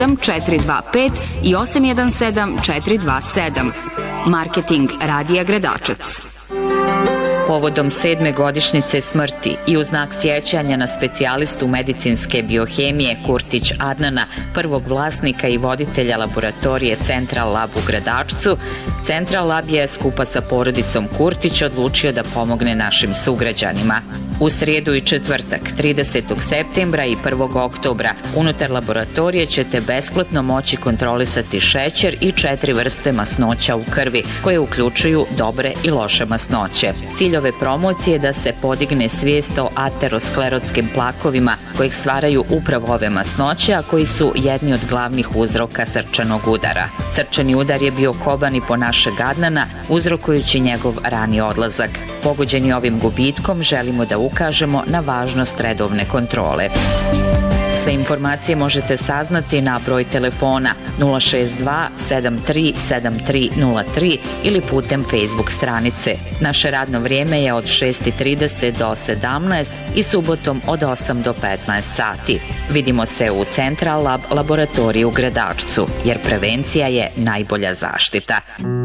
425 i 817 427. Marketing Radija Gradačac. Povodom 7. godišnjice smrti i u znak sjećanja na specijalistu medicinske biohemije Kurtić Adnana, prvog vlasnika i voditelja laboratorije Central Lab u Gradačcu, Central Lab je skupa sa porodicom Kurtić odlučio da pomogne našim sugrađanima. U srijedu i četvrtak, 30. septembra i 1. oktobra, unutar laboratorije ćete besplatno moći kontrolisati šećer i 4 vrste masnoća u krvi, koje uključuju dobre i loše masnoće. Cilj ove promocije je da se podigne svijest o aterosklerotskim plakovima, kojih stvaraju upravo ove masnoće, a koji su jedni od glavnih uzroka srčanog udara. Srčani udar je bio koban i po našeg Adnana, uzrokujući njegov rani odlazak. Pogođeni ovim gubitkom, želimo da ukažemo na važnost redovne kontrole. Sve informacije možete saznati na broj telefona 062 73 7303 ili putem Facebook stranice. Naše radno vrijeme je od 6:30 do 17 i subotom od 8 do 15 sati. Vidimo se u Central Lab laboratoriji u Gradačcu, jer prevencija je najbolja zaštita.